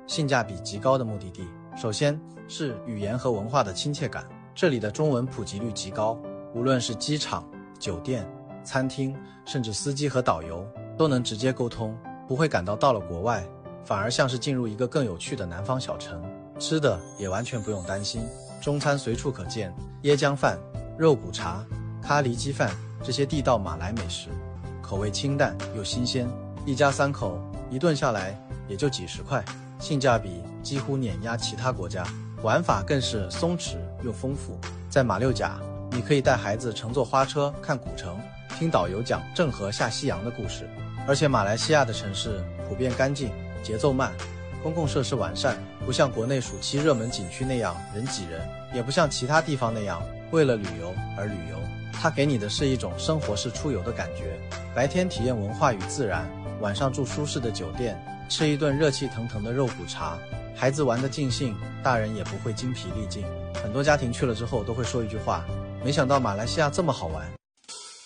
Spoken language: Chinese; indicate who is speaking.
Speaker 1: 性价比极高的目的地。首先是语言和文化的亲切感，这里的中文普及率极高，无论是机场、酒店、餐厅，甚至司机和导游都能直接沟通，不会感到到了国外，反而像是进入一个更有趣的南方小城。吃的也完全不用担心，中餐随处可见，椰浆饭、肉骨茶、咖喱鸡饭这些地道马来美食，口味清淡又新鲜，一家3口一顿下来也就几十块，性价比几乎碾压其他国家，玩法更是松弛又丰富。在马六甲，你可以带孩子乘坐花车看古城，听导游讲郑和下西洋的故事。而且马来西亚的城市普遍干净，节奏慢，公共设施完善，不像国内暑期热门景区那样人挤人，也不像其他地方那样为了旅游而旅游。它给你的是一种生活式出游的感觉，白天体验文化与自然，晚上住舒适的酒店，吃一顿热气腾腾的肉骨茶，孩子玩得尽兴，大人也不会精疲力尽。很多家庭去了之后都会说一句话，没想到马来西亚这么好玩。